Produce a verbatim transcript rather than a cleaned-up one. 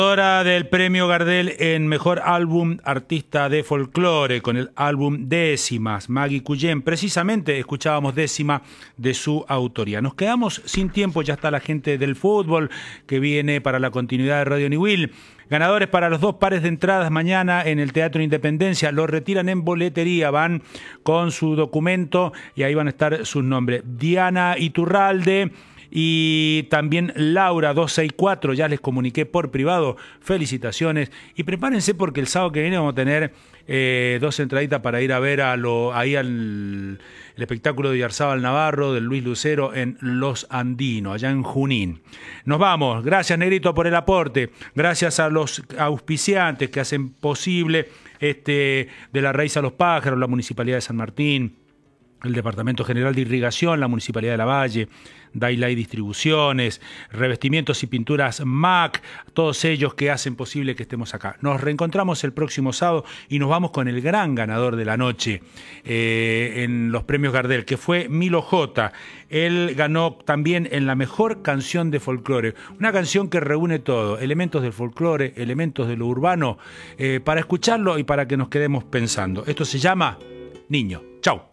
Ganadora del premio Gardel en Mejor Álbum Artista de Folclore con el álbum Décimas, Maggie Cuyen. Precisamente escuchábamos Décima de su autoría. Nos quedamos sin tiempo, ya está la gente del fútbol que viene para la continuidad de Radio Niwil. Ganadores para los dos pares de entradas mañana en el Teatro Independencia. Los retiran en boletería, van con su documento y ahí van a estar sus nombres. Diana Iturralde y también Laura dos sesenta y cuatro, ya les comuniqué por privado, felicitaciones y prepárense porque el sábado que viene vamos a tener eh, dos entraditas para ir a ver a lo, ahí al el espectáculo de Yarzábal Navarro, del Luis Lucero en Los Andinos, allá en Junín. Nos vamos, gracias Negrito por el aporte, gracias a los auspiciantes que hacen posible este de la raíz a los pájaros, la Municipalidad de San Martín, el Departamento General de Irrigación, la Municipalidad de La Valle, Dailay Distribuciones, Revestimientos y Pinturas M A C, todos ellos que hacen posible que estemos acá. Nos reencontramos el próximo sábado y nos vamos con el gran ganador de la noche eh, en los premios Gardel, que fue Milo J. Él ganó también en la mejor canción de folclore, una canción que reúne todo, elementos del folclore, elementos de lo urbano, eh, para escucharlo y para que nos quedemos pensando. Esto se llama Niño. Chau.